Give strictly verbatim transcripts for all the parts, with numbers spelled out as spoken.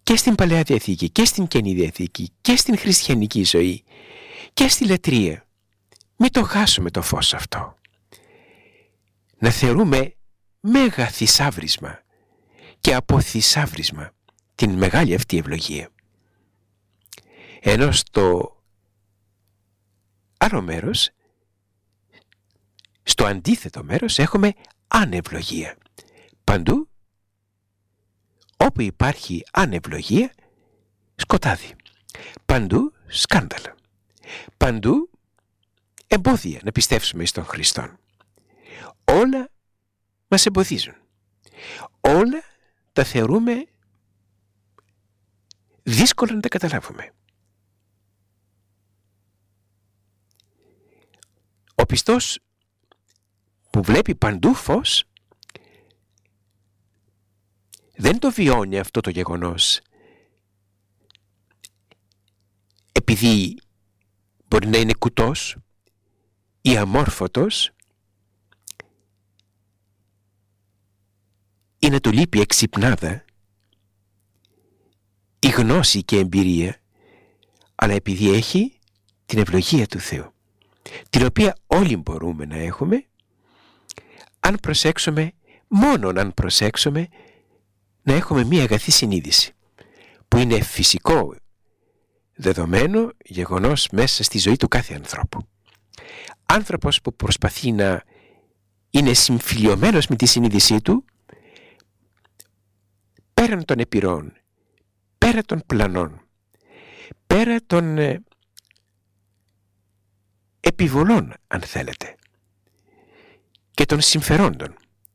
και στην Παλαιά Διαθήκη και στην Καινή Διαθήκη και στην χριστιανική ζωή και στη λατρεία. Μην το χάσουμε το φως αυτό. Να θεωρούμε μέγα θησάβρισμα και από θησάβρισμα την μεγάλη αυτή ευλογία. Ενώ στο άλλο μέρος, στο αντίθετο μέρος, έχουμε ανευλογία. Παντού όπου υπάρχει ανευλογία, σκοτάδι. Παντού σκάνδαλα. Παντού εμπόδια να πιστεύσουμε στον Χριστόν. Όλα μας εμποδίζουν. Όλα τα θεωρούμε δύσκολο να τα καταλάβουμε. Ο πιστός που βλέπει παντού φως δεν το βιώνει αυτό το γεγονός επειδή μπορεί να είναι κουτός ή αμόρφωτος ή να του λείπει εξυπνάδα η γνώση και εμπειρία, αλλά επειδή έχει την ευλογία του Θεού, την οποία όλοι μπορούμε να έχουμε αν προσέξουμε, μόνον αν προσέξουμε, να έχουμε μία αγαθή συνείδηση που είναι φυσικό δεδομένο γεγονός μέσα στη ζωή του κάθε ανθρώπου. Άνθρωπος που προσπαθεί να είναι συμφιλιωμένος με τη συνείδησή του, πέραν των επιρροών, πέρα των πλανών, πέρα των ε, επιβολών, αν θέλετε, και των συμφερόντων.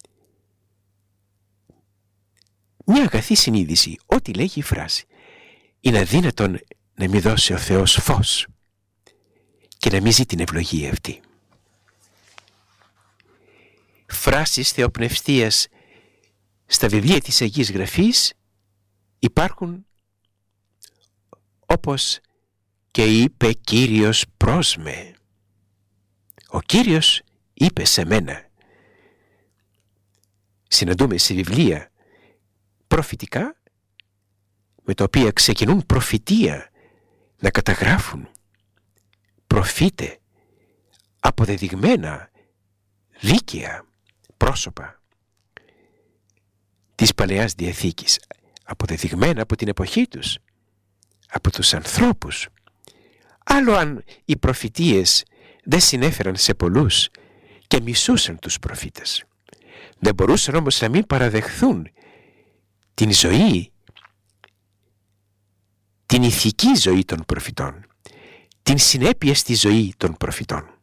Μια αγαθή συνείδηση, ό,τι λέγει η φράση, είναι αδύνατον να μην δώσει ο Θεός φως και να μην ζει την ευλογία αυτή. Φράσεις θεοπνευστίας στα βιβλία της Αγίας Γραφής υπάρχουν όπως «Και είπε Κύριος προς με». Ο Κύριος είπε σε μένα. Συναντούμε σε βιβλία προφητικά με τα οποία ξεκινούν προφητεία να καταγράφουν προφήτε αποδεδειγμένα δίκαια πρόσωπα της Παλαιάς Διαθήκης, αποδεδειγμένα από την εποχή τους, από τους ανθρώπους. Άλλο αν οι προφητείες δεν συνέφεραν σε πολλούς και μισούσαν τους προφήτες. Δεν μπορούσαν όμως να μην παραδεχθούν την ζωή, την ηθική ζωή των προφητών, την συνέπεια στη ζωή των προφητών.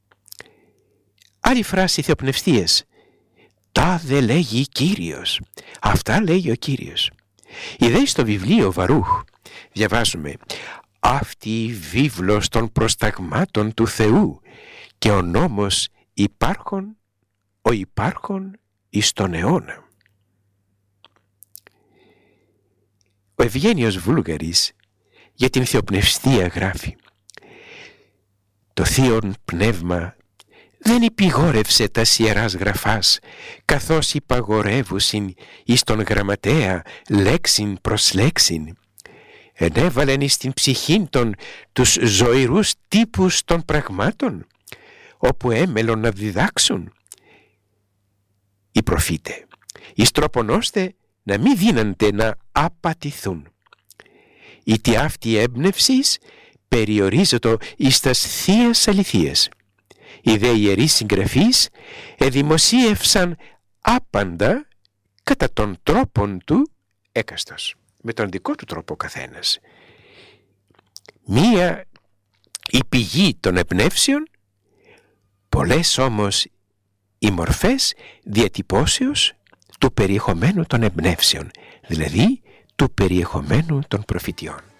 Άλλη φράση θεοπνευστίας, «Τάδε λέγει Κύριος». Αυτά λέγει ο Κύριος. Ιδέει στο βιβλίο Βαρούχ διαβάζουμε «Αυτή η βίβλος των προσταγμάτων του Θεού και ο νόμος υπάρχον, ο υπάρχον εις τον αιώνα». Ο Ευγένιος Βούλγαρης για την θεοπνευστία γράφει «Το Θείον Πνεύμα δεν υπηγόρευσε τα ιεράς γραφάς, καθώς υπαγορεύουσιν εις τον γραμματέα λέξιν προς λέξιν. Ενέβαλεν εις την ψυχήν των τους ζωηρούς τύπους των πραγμάτων, όπου έμελον να διδάξουν οι προφήτε, εις τρόπον ώστε να μη δίνανται να απατηθούν. Ήτι αυτή η έμπνευσης περιορίζεται εις τας θείας αληθείας. Οι δε ιερείς συγγραφείς εδημοσίευσαν άπαντα κατά τον τρόπον του έκαστος, με τον δικό του τρόπο καθένας. Μία η πηγή των εμπνεύσεων, πολλές όμως οι μορφές διατυπώσεως του περιεχομένου των εμπνεύσεων, δηλαδή του περιεχομένου των προφητιών.